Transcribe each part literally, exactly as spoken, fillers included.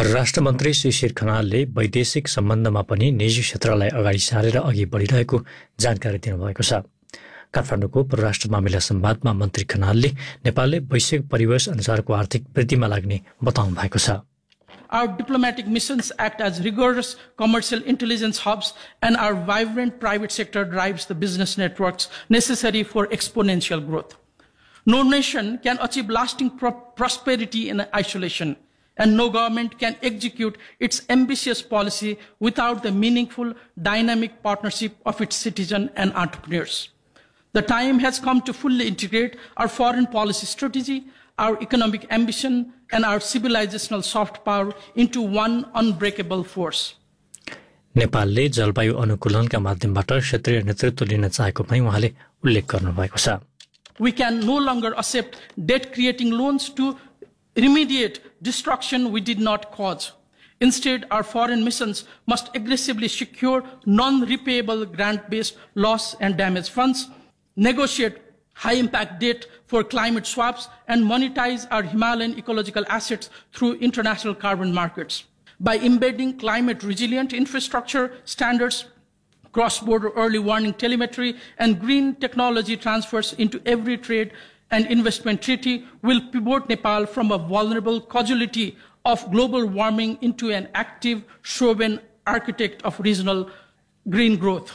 परराष्ट्र मन्त्री श्री शेर खनालले वैदेशिक सम्बन्धमा पनि निजी क्षेत्रलाई अगाडि सारेर अघि बढिरहेको जानकारी दिनुभएको छ। काठमाडौँको परराष्ट्र मामिला संवादमा मन्त्री खनालले नेपालले वैश्विक परिवेश अनुसारको आर्थिक वृद्धिमा लाग्ने बताउनु भएको छ। Our diplomatic missions act as rigorous commercial intelligence hubs, and our vibrant private sector drives the business networks necessary for exponential growth. No nation can achieve lasting pro prosperity in isolation, and no government can execute its ambitious policy without the meaningful, dynamic partnership of its citizens and entrepreneurs. The time has come to fully integrate our foreign policy strategy, our economic ambition, and our civilizational soft power into one unbreakable force. नेपालले जलवायु अनुकूलनका माध्यमबाट क्षेत्रीय नेतृत्व लिन चाहेको पनि उहाँले उल्लेख गर्नुभएको छ। We can no longer accept debt-creating loans to remediate destruction we did not cause. Instead, our foreign missions must aggressively secure non-repayable grant-based loss and damage funds, negotiate high-impact debt for climate swaps, and monetize our Himalayan ecological assets through international carbon markets. By embedding climate-resilient infrastructure standards, cross-border early warning telemetry, and green technology transfers into every trade and investment treaty, will pivot Nepal from a vulnerable casualty of global warming into an active, sovereign architect of regional green growth.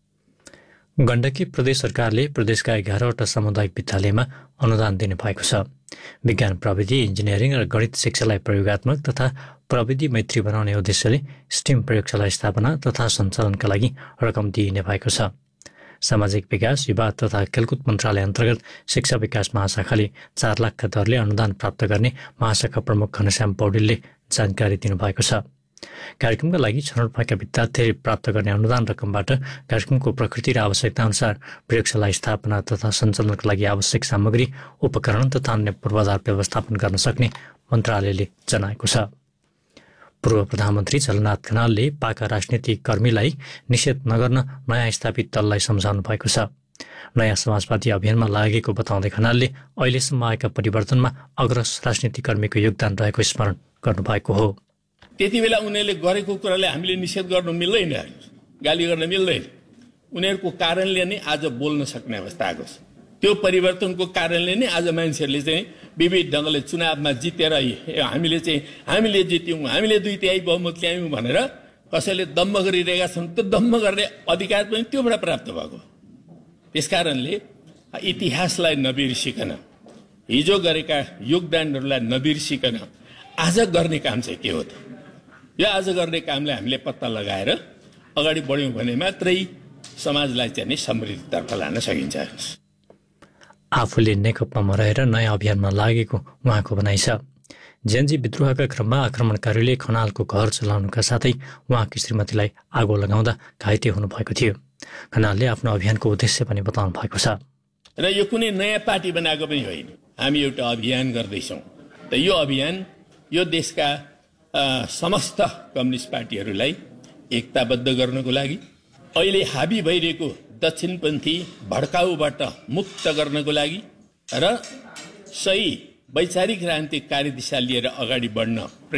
Gandaki प्रदेश सरकारले प्रदेशका एघारवटा सामुदायिक विद्यालयमा अनुदान दिने भएको छ। विज्ञान प्रविधि, इन्जिनियरिङ र गणित शिक्षालाई प्रयोगात्मक तथा प्रविधि मैत्री बनाउने उद्देश्यले स्टिम प्रयोगशाला स्थापना तथा सञ्चालनका लागि रकम दिइने भएको छ। सामाजिक विकास, युवा तथा खेलकुद मन्त्रालय अन्तर्गत शिक्षा विकास महाशाखाले चार लाखका दरले अनुदान प्राप्त गर्ने महाशाखा प्रमुख घनश्याम पौडेलले जानकारी दिनुभएको छ। कार्यक्रमका लागि छनौट भएका विद्यार्थीले प्राप्त गर्ने अनुदान रकमबाट कार्यक्रमको प्रकृति र आवश्यकता अनुसार प्रयोगशाला स्थापना तथा सञ्चालनका लागि आवश्यक सामग्री, उपकरण तथा अन्य पूर्वाधार व्यवस्थापन गर्न सक्ने मन्त्रालयले जनाएको छ। पूर्व प्रधानमन्त्री झलनाथ खनालले पाका राजनीतिक कर्मीलाई निषेध नगर्न नयाँ स्थापित दललाई सम्झाउनु भएको छ। नयाँ समाजवादी अभियानमा लागेको बताउँदै खनालले अहिलेसम्म आएका परिवर्तनमा अग्रज राजनीतिक कर्मीको योगदान रहेको स्मरण गर्नुभएको हो। त्यति बेला उनीहरूले गरेको कुरालाई हामीले निषेध गर्नु मिल्दैन, गाली गर्न मिल्दैन। उनीहरूको कारणले नै आज बोल्न सक्ने अवस्था आएको छ। त्यो परिवर्तनको कारणले नै आज मान्छेहरूले चाहिँ विविध ढङ्गले चुनावमा जितेर हामीले चाहिँ हामीले जित्यौँ, हामीले दुई तिहाई बहुमत ल्यायौँ भनेर कसैले दम्म गरिरहेका छन्। त्यो दम्म गर्ने अधिकार पनि त्योबाट प्राप्त भएको। त्यसकारणले इतिहासलाई नबिर्सिकन, हिजो गरेका योगदानहरूलाई नबिर्सिकन आज गर्ने काम चाहिँ के हो त? यो आज गर्ने कामलाई हामीले पत्ता लगाएर अगाडि बढ्यौँ भने मात्रै समाजलाई चाहिँ नि समृद्धितर्फ लान सकिन्छ। आफूले नेकपामा रहेर नयाँ अभियानमा लागेको उहाँको भनाइ छ। जेएनजी विद्रोहका क्रममा आक्रमणकारीले खनालको घर चलाउनुका साथै उहाँकी श्रीमतीलाई आगो लगाउँदा घाइते हुनुभएको थियो। खनालले आफ्नो अभियानको उद्देश्य पनि बताउनु भएको छ। र यो कुनै नयाँ पार्टी बनाएको पनि होइन, हामी एउटा अभियान गर्दैछौँ। त यो अभियान यो देशका समस्त कम्युनिस्ट पार्टीहरूलाई एकताबद्ध गर्नको लागि, अहिले हाबी भइरहेको दक्षिणपन्थी भड्काउबाट मुक्त गर्नको लागि र सही वैचारिक क्रान्ति कार्यदिशा लिएर अगाडि बढ्न